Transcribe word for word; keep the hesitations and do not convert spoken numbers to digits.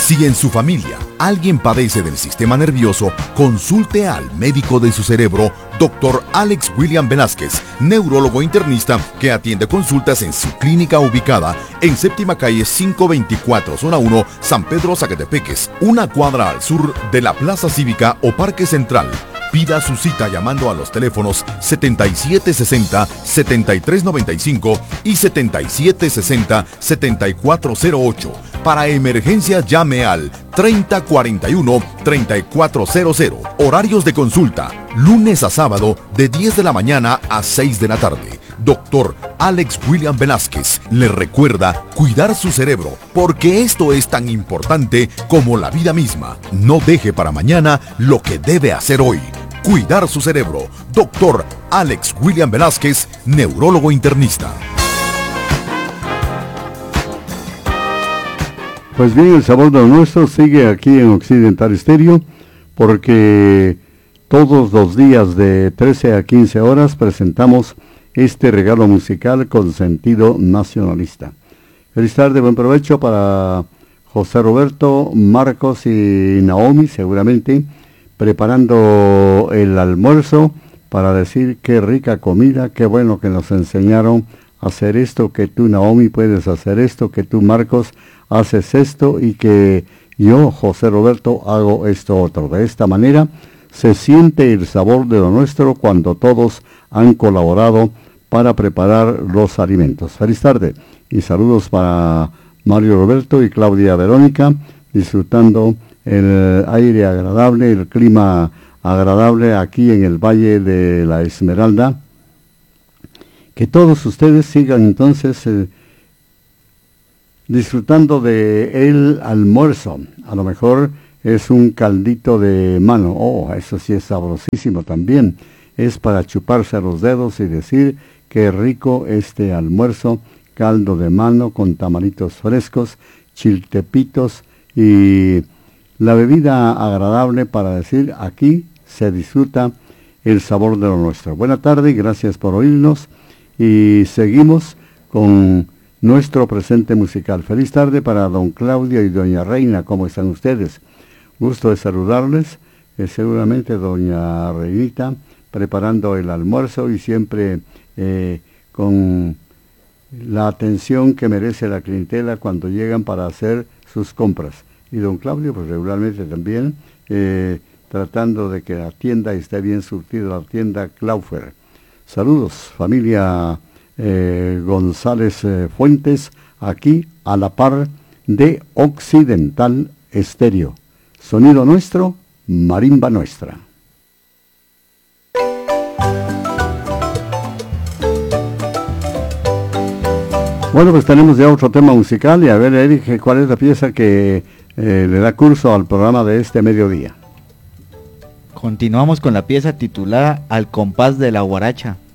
Si en su familia alguien padece del sistema nervioso, consulte al médico de su cerebro, doctor Alex William Velázquez, neurólogo internista que atiende consultas en su clínica ubicada en séptima calle quinientos veinticuatro, zona uno, San Pedro Zacatepeques, una cuadra al sur de la Plaza Cívica o Parque Central. Pida su cita llamando a los teléfonos setenta y siete sesenta, setenta y tres noventa y cinco y setenta y siete sesenta, setenta y cuatro cero ocho. Para emergencia llame al treinta cuarenta y uno, treinta y cuatro cero cero. Horarios de consulta, lunes a sábado de diez de la mañana a seis de la tarde. Doctor Alex William Velázquez le recuerda cuidar su cerebro, porque esto es tan importante como la vida misma. No deje para mañana lo que debe hacer hoy. Cuidar su cerebro. Doctor Alex William Velázquez, neurólogo internista. Pues bien, el sabor de lo nuestro sigue aquí en Occidental Estéreo, porque todos los días de trece a quince horas presentamos este regalo musical con sentido nacionalista. Feliz tarde, buen provecho para José Roberto, Marcos y Naomi, seguramente preparando el almuerzo para decir qué rica comida, qué bueno que nos enseñaron a hacer esto, que tú, Naomi, puedes hacer esto, que tú, Marcos, haces esto y que yo, José Roberto, hago esto otro. De esta manera se siente el sabor de lo nuestro cuando todos han colaborado para preparar los alimentos. Feliz tarde y saludos para Mario Roberto y Claudia Verónica, disfrutando el aire agradable, el clima agradable aquí en el Valle de la Esmeralda. Que todos ustedes sigan entonces eh, disfrutando de el almuerzo. A lo mejor es un caldito de mano. Oh, eso sí es sabrosísimo también. Es para chuparse los dedos y decir qué rico este almuerzo. Caldo de mano con tamaritos frescos, chiltepitos y la bebida agradable para decir aquí se disfruta el sabor de lo nuestro. Buena tarde y gracias por oírnos y seguimos con nuestro presente musical. Feliz tarde para don Claudio y doña Reina. ¿Cómo están ustedes? Gusto de saludarles. Eh, seguramente doña Reinita preparando el almuerzo y siempre eh, con la atención que merece la clientela cuando llegan para hacer sus compras. Y don Claudio, pues regularmente también, eh, tratando de que la tienda esté bien surtida, la tienda Claufer. Saludos, familia eh, González eh, Fuentes, aquí a la par de Occidental Estéreo. Sonido nuestro, marimba nuestra. Bueno, pues tenemos ya otro tema musical y a ver, Eric, ¿cuál es la pieza que eh, le da curso al programa de este mediodía? Continuamos con la pieza titulada Al compás de la guaracha.